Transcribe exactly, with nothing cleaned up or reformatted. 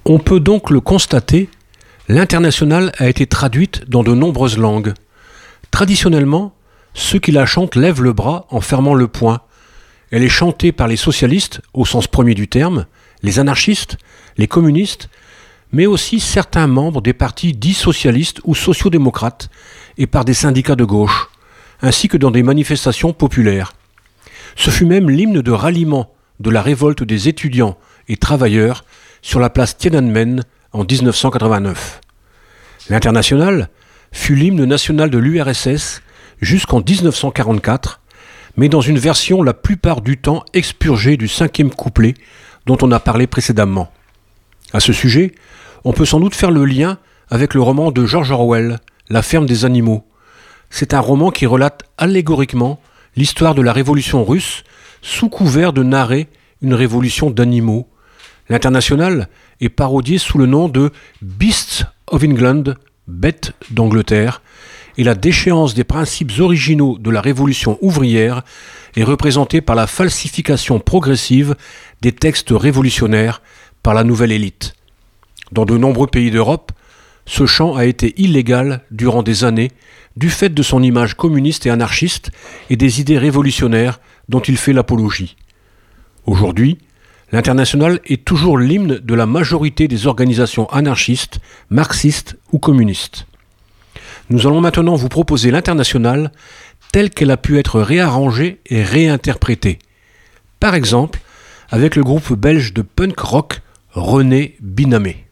On peut donc le constater, l'Internationale a été traduite dans de nombreuses langues. Traditionnellement, ceux qui la chantent lèvent le bras en fermant le poing. Elle est chantée par les socialistes, au sens premier du terme, les anarchistes, les communistes, mais aussi certains membres des partis dits socialistes ou sociodémocrates et par des syndicats de gauche, ainsi que dans des manifestations populaires. Ce fut même l'hymne de ralliement de la révolte des étudiants et travailleurs sur la place Tiananmen en dix-neuf cent quatre-vingt-neuf. L'Internationale fut l'hymne national de l'U R S S jusqu'en dix-neuf cent quarante-quatre, mais dans une version la plupart du temps expurgée du cinquième couplet dont on a parlé précédemment. À ce sujet, on peut sans doute faire le lien avec le roman de George Orwell, La ferme des animaux. C'est un roman qui relate allégoriquement l'histoire de la révolution russe sous couvert de narrer une révolution d'animaux. L'Internationale est parodiée sous le nom de Beasts of England, bêtes d'Angleterre, et la déchéance des principes originaux de la révolution ouvrière est représentée par la falsification progressive des textes révolutionnaires par la nouvelle élite. Dans de nombreux pays d'Europe, ce chant a été illégal durant des années du fait de son image communiste et anarchiste et des idées révolutionnaires dont il fait l'apologie. Aujourd'hui, l'Internationale est toujours l'hymne de la majorité des organisations anarchistes, marxistes ou communistes. Nous allons maintenant vous proposer l'Internationale telle qu'elle a pu être réarrangée et réinterprétée. Par exemple, avec le groupe belge de punk rock René Binamé.